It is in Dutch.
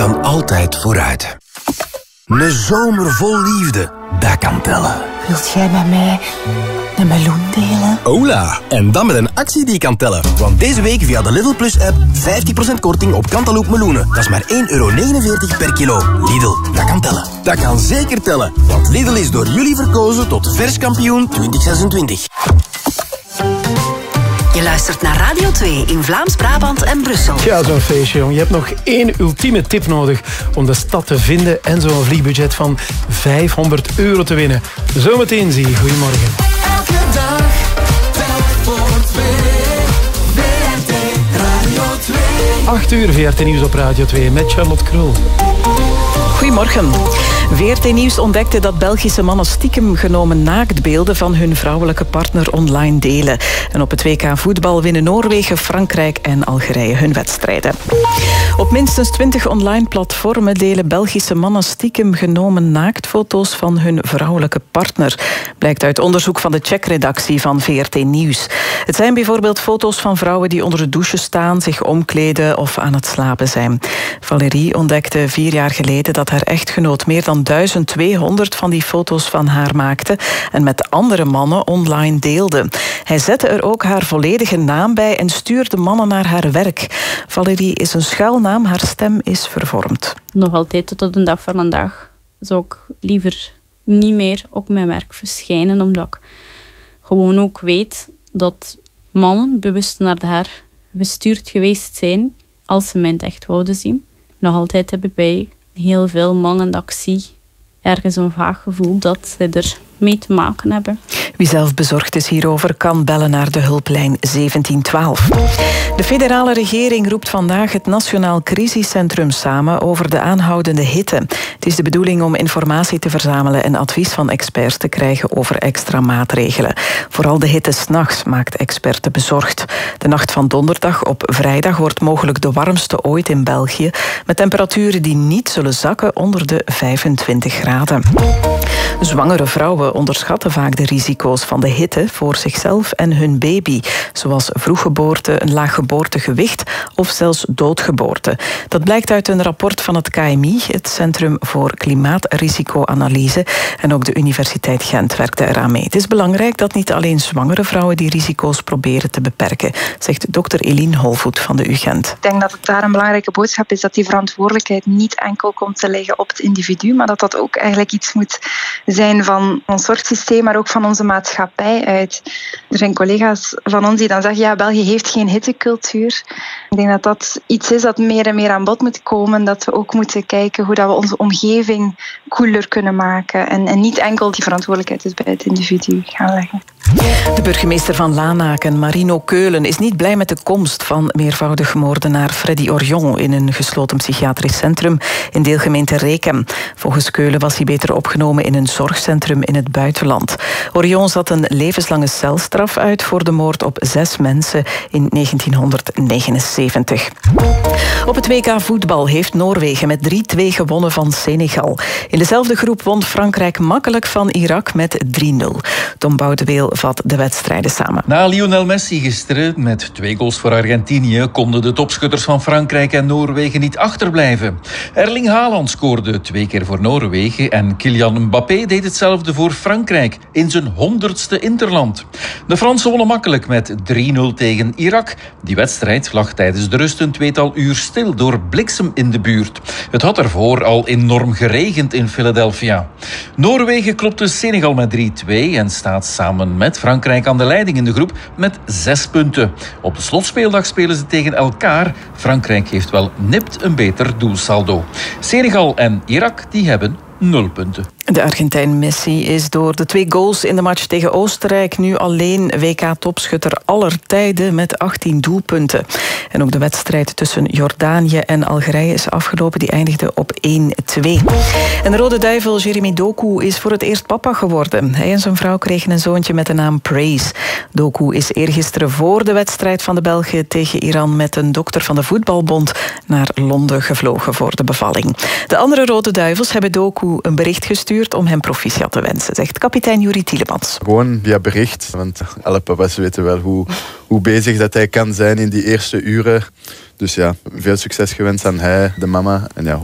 kan altijd vooruit. Een zomer vol liefde, dat kan tellen. Wilt jij met mij een meloen delen? Hola! En dan met een actie die kan tellen. Want deze week via de Lidl Plus app 50% korting op Cantaloupe meloenen. Dat is maar €1,49 per kilo. Lidl, dat kan tellen. Dat kan zeker tellen. Want Lidl is door jullie verkozen tot verskampioen 2026. Je luistert naar Radio 2 in Vlaams-Brabant en Brussel. Ja, zo'n feestje, jong. Je hebt nog 1 ultieme tip nodig om de stad te vinden en zo'n vliegbudget van €500 te winnen. Zometeen zie je. Goedemorgen. Elke dag, telk voor 2. VRT Radio 2. 8 uur VRT Nieuws op Radio 2 met Charlotte Krul. Goedemorgen. VRT Nieuws ontdekte dat Belgische mannen stiekem genomen naaktbeelden van hun vrouwelijke partner online delen. En op het WK voetbal winnen Noorwegen, Frankrijk en Algerije hun wedstrijden. Op minstens 20 online platformen delen Belgische mannen stiekem genomen naaktfoto's van hun vrouwelijke partner. Blijkt uit onderzoek van de checkredactie van VRT Nieuws. Het zijn bijvoorbeeld foto's van vrouwen die onder de douche staan, zich omkleden of aan het slapen zijn. Valérie ontdekte 4 jaar geleden dat haar echtgenoot meer dan 1200 van die foto's van haar maakte en met andere mannen online deelde. Hij zette er ook haar volledige naam bij en stuurde mannen naar haar werk. Valérie is een schuilnaam, haar stem is vervormd. Nog altijd tot de dag van vandaag zou ik liever niet meer op mijn werk verschijnen, omdat ik gewoon ook weet dat mannen bewust naar haar gestuurd geweest zijn als ze mij in het echt wouden zien. Nog altijd heb ik bij heel veel mannen dat ik zie ergens een vaag gevoel dat ze er mee te maken hebben. Wie zelf bezorgd is hierover kan bellen naar de hulplijn 1712. De federale regering roept vandaag het Nationaal Crisiscentrum samen over de aanhoudende hitte. Het is de bedoeling om informatie te verzamelen en advies van experts te krijgen over extra maatregelen. Vooral de hitte 's nachts maakt experten bezorgd. De nacht van donderdag op vrijdag wordt mogelijk de warmste ooit in België, met temperaturen die niet zullen zakken onder de 25 graden. Zwangere vrouwen onderschatten vaak de risico's van de hitte voor zichzelf en hun baby, zoals vroeggeboorte, een laag geboortegewicht of zelfs doodgeboorte. Dat blijkt uit een rapport van het KMI, het Centrum voor Klimaatrisicoanalyse, en ook de Universiteit Gent werkte eraan mee. Het is belangrijk dat niet alleen zwangere vrouwen die risico's proberen te beperken, zegt dokter Eline Holvoet van de UGent. Ik denk dat het daar een belangrijke boodschap is dat die verantwoordelijkheid niet enkel komt te liggen op het individu, maar dat dat ook eigenlijk iets moet zijn van ons zorgsysteem, maar ook van onze maatschappij uit. Er zijn collega's van ons die dan zeggen, ja, België heeft geen hittecultuur. Ik denk dat dat iets is dat meer en meer aan bod moet komen, dat we ook moeten kijken hoe dat we onze omgeving koeler kunnen maken en niet enkel die verantwoordelijkheid dus bij het individu gaan leggen. De burgemeester van Lanaken, Marino Keulen, is niet blij met de komst van meervoudig moordenaar Freddy Orion in een gesloten psychiatrisch centrum in deelgemeente Rekem. Volgens Keulen was hij beter opgenomen in een zorgcentrum in het buitenland. Orion zat een levenslange celstraf uit voor de moord op 6 mensen in 1979. Op het WK voetbal heeft Noorwegen met 3-2 gewonnen van Senegal. In dezelfde groep won Frankrijk makkelijk van Irak met 3-0. Tom Boudeweel vat de wedstrijden samen. Na Lionel Messi gisteren met 2 goals voor Argentinië konden de topschutters van Frankrijk en Noorwegen niet achterblijven. Erling Haaland scoorde 2 keer voor Noorwegen en Kylian Mbappé deed hetzelfde voor Frankrijk in zijn 100ste interland. De Fransen wonnen makkelijk met 3-0 tegen Irak. Die wedstrijd lag tijdens de rust een 2-tal uur stil door bliksem in de buurt. Het had ervoor al enorm geregend in Philadelphia. Noorwegen klopte Senegal met 3-2 en staat samen met Frankrijk aan de leiding in de groep met 6 punten. Op de slotspeeldag spelen ze tegen elkaar. Frankrijk heeft wel nipt een beter doelsaldo. Senegal en Irak die hebben 0 punten. De Argentijn Messi is door de 2 goals in de match tegen Oostenrijk nu alleen WK-topschutter aller tijden met 18 doelpunten. En ook de wedstrijd tussen Jordanië en Algerije is afgelopen. Die eindigde op 1-2. En de Rode Duivel Jeremy Doku is voor het eerst papa geworden. Hij en zijn vrouw kregen een zoontje met de naam Praise. Doku is eergisteren voor de wedstrijd van de Belgen tegen Iran met een dokter van de voetbalbond naar Londen gevlogen voor de bevalling. De andere Rode Duivels hebben Doku een bericht gestuurd om hem proficiat te wensen, zegt kapitein Juri Tielemans. Gewoon via bericht, want alle papa's weten wel hoe bezig dat hij kan zijn in die eerste uren. Dus ja, veel succes gewenst aan hij, de mama en ja,